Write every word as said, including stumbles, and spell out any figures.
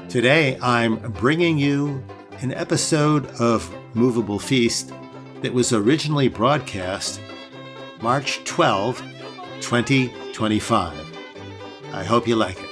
Today, I'm bringing you an episode of Movable Feast that was originally broadcast March twelfth, twenty twenty-five. I hope you like it.